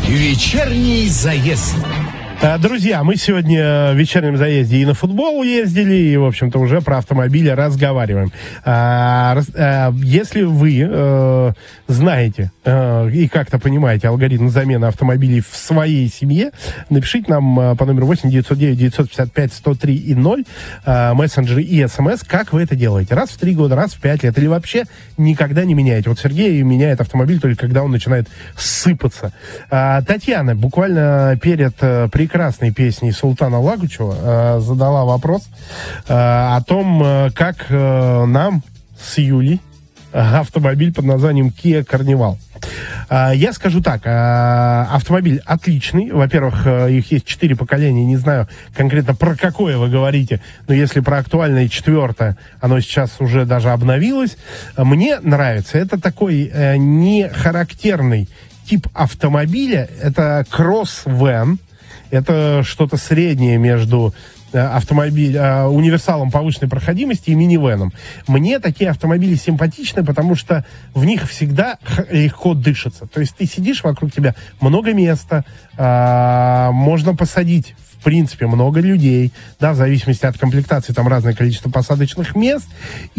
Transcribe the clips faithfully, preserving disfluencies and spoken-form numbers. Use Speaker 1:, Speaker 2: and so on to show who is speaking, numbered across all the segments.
Speaker 1: Вечерний заезд.
Speaker 2: Друзья, мы сегодня в вечернем заезде и на футбол ездили, и, в общем-то, уже про автомобили разговариваем. Если вы знаете и как-то понимаете алгоритм замены автомобилей в своей семье, напишите нам по номеру восемь девятьсот девять девятьсот пятьдесят пять сто три и ноль, мессенджеры и смс, как вы это делаете. Раз в три года, раз в пять лет, или вообще никогда не меняете. Вот Сергей меняет автомобиль только когда он начинает сыпаться. Татьяна буквально перед прекрасной песней Султана Лагучева задала вопрос о том, как нам с Юлей автомобиль под названием Kia Carnival. Я скажу так, автомобиль отличный. Во-первых, их есть четыре поколения. Не знаю конкретно про какое вы говорите, но если про актуальное четвертое, оно сейчас уже даже обновилось. Мне нравится. Это такой не характерный тип автомобиля. Это кросс-вэн. Это что-то среднее между автомобиль, универсалом повышенной проходимости и минивэном. Мне такие автомобили симпатичны, потому что в них всегда легко дышится. То есть ты сидишь, вокруг тебя много места, можно посадить в принципе много людей, да, в зависимости от комплектации, там разное количество посадочных мест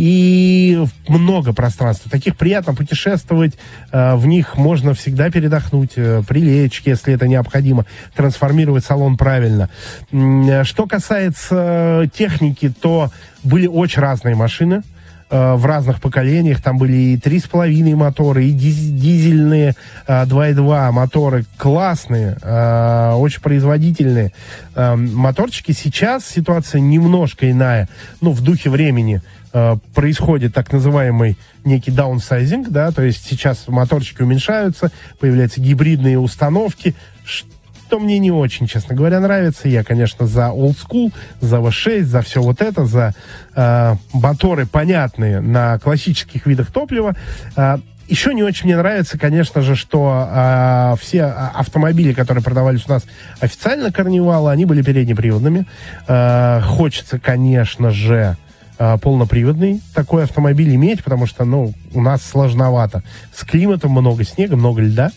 Speaker 2: и много пространства. Таких приятно путешествовать, в них можно всегда передохнуть, прилечь, если это необходимо, трансформировать салон правильно. Что касается техники, то были очень разные машины в разных поколениях. Там были и три с половиной моторы, и дизельные два и два моторы. Классные, очень производительные моторчики. Сейчас ситуация немножко иная. Ну, в духе времени происходит так называемый некий даунсайзинг, да, то есть сейчас моторчики уменьшаются, появляются гибридные установки, что мне не очень, честно говоря, нравится. Я, конечно, за old school, за ви шесть, за все вот это, за э, моторы понятные на классических видах топлива. Э, еще не очень мне нравится, конечно же, что э, все автомобили, которые продавались у нас официально Карнивала, они были переднеприводными. Э, хочется, конечно же, э, полноприводный такой автомобиль иметь, потому что, ну, у нас сложновато. С климатом много снега, много льда.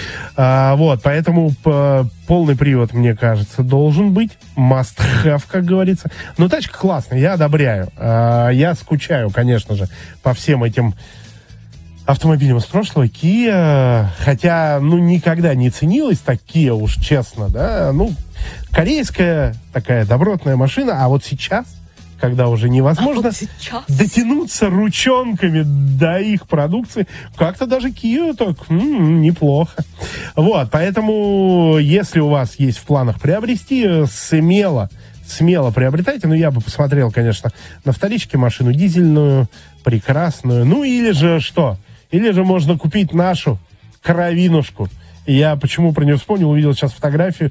Speaker 2: А, вот, поэтому п- полный привод, мне кажется, должен быть. Must have, как говорится. Но тачка классная, я одобряю. А, я скучаю, конечно же, по всем этим автомобилям из прошлого. Kia, хотя, ну, никогда не ценилась так Kia, уж честно, да. Ну, корейская такая добротная машина, а вот сейчас, когда уже невозможно а вот дотянуться ручонками до их продукции, как-то даже Kia так м-м, неплохо. Вот, поэтому, если у вас есть в планах приобрести, смело, смело приобретайте. Ну, я бы посмотрел, конечно, на вторичке машину дизельную, прекрасную. Ну, или же что? Или же можно купить нашу кровинушку. Я почему про нее вспомнил, увидел сейчас фотографию,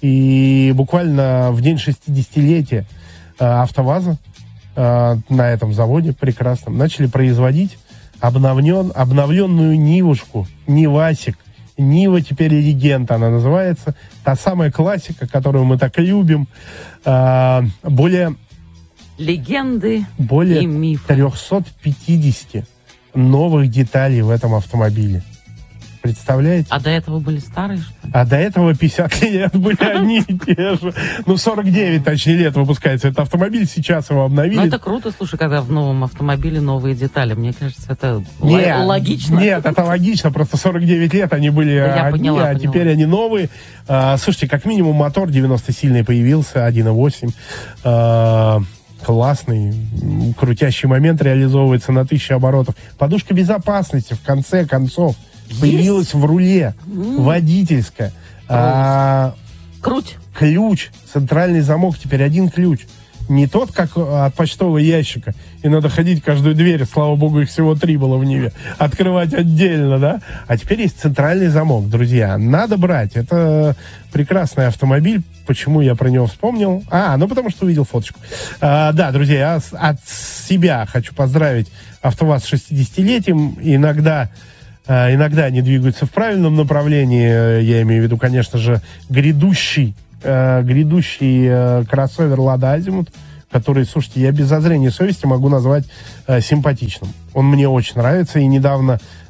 Speaker 2: и буквально в день шестидесятилетия АвтоВАЗа э, на этом заводе прекрасном начали производить обновлен, обновленную Нивушку, Нивасик. Нива теперь легенда, она называется. Та самая классика, которую мы так любим. Э, более...
Speaker 3: Легенды
Speaker 2: более
Speaker 3: и мифы.
Speaker 2: триста пятьдесят новых деталей в этом автомобиле. Представляете?
Speaker 3: А до этого были старые, что ли?
Speaker 2: А до этого пятьдесят лет были одни и те же. Ну, сорок девять, точнее, лет выпускается этот автомобиль. Сейчас его обновили.
Speaker 3: Ну, это круто, слушай, когда в новом автомобиле новые детали. Мне кажется, это
Speaker 2: нет,
Speaker 3: л- логично.
Speaker 2: Нет, это логично. Просто сорок девять лет они были
Speaker 3: да
Speaker 2: одни,
Speaker 3: поняла,
Speaker 2: а
Speaker 3: поняла.
Speaker 2: теперь они новые. А, слушайте, как минимум мотор девяносто-сильный появился, один и восемь. А, классный, крутящий момент реализовывается на тысячу оборотов. Подушка безопасности, в конце концов, появилась в руле, mm. водительская. А,
Speaker 3: Круть.
Speaker 2: Ключ, центральный замок, теперь один ключ. Не тот, как от почтового ящика, и надо ходить каждую дверь, слава богу, их всего три было в Ниве, открывать отдельно, да? А теперь есть центральный замок, друзья. Надо брать. Это прекрасный автомобиль. Почему я про него вспомнил? А, ну потому что увидел фоточку. А, да, друзья, я от себя хочу поздравить АвтоВАЗ с шестидесятилетием. Иногда... Иногда они двигаются в правильном направлении. Я имею в виду, конечно же, грядущий, э, грядущий э, кроссовер Лада Азимут, который, слушайте, я без зазрения совести могу назвать э, симпатичным. Он мне очень нравится, и недавно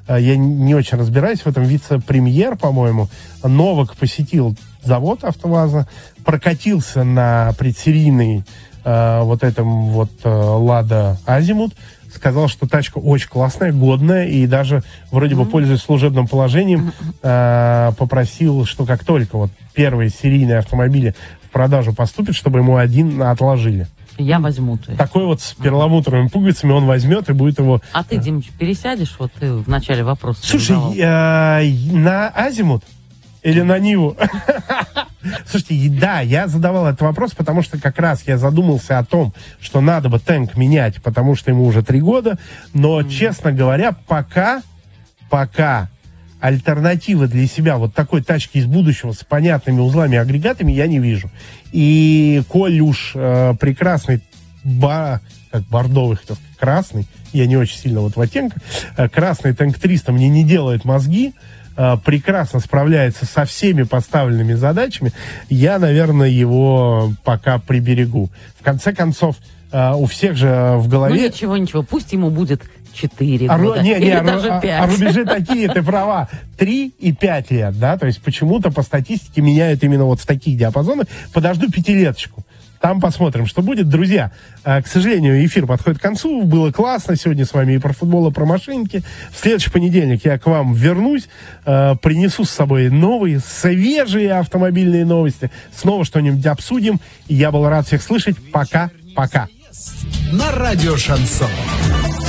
Speaker 2: я не очень разбираюсь в этом, вице-премьер, по-моему, Новак посетил завод АвтоВАЗа, прокатился на предсерийный э, вот этом вот э, Лада Азимут, сказал, что тачка очень классная, годная, и даже вроде бы, пользуясь служебным положением, э, попросил, что как только вот первые серийные автомобили в продажу поступят, чтобы ему один отложили.
Speaker 3: Я возьму. То есть.
Speaker 2: Такой вот с перламутровыми пуговицами он возьмет и будет его...
Speaker 3: А ты, Димыч, пересядешь? Вот ты в начале вопроса.
Speaker 2: Слушай, э, на Азимут или на Ниву? Слушайте, да, я задавал этот вопрос, потому что как раз я задумался о том, что надо бы Тэнк менять, потому что ему уже три года, но, mm. честно говоря, пока, пока альтернативы для себя вот такой тачки из будущего с понятными узлами и агрегатами я не вижу. И коль уж э, прекрасный, ба, как бордовый, хотел сказать, красный, я не очень сильно вот в оттенках, э, красный Тэнк триста мне не делает мозги, прекрасно справляется со всеми поставленными задачами, я, наверное, его пока приберегу. В конце концов, у всех же в голове...
Speaker 3: Ну, ничего, ничего, пусть ему будет четыре
Speaker 2: а,
Speaker 3: года,
Speaker 2: не, не,
Speaker 3: или
Speaker 2: а,
Speaker 3: даже
Speaker 2: а,
Speaker 3: пять.
Speaker 2: А рубежи такие, ты права, три и пять лет, да, то есть почему-то по статистике меняют именно вот в таких диапазонах. Подожду пятилеточку. Там посмотрим, что будет. Друзья, к сожалению, эфир подходит к концу. Было классно сегодня с вами и про футбол, и про машинки. В следующий понедельник я к вам вернусь, принесу с собой новые, свежие автомобильные новости. Снова что-нибудь обсудим. Я был рад всех слышать. Пока-пока.
Speaker 1: На радио «Шансон».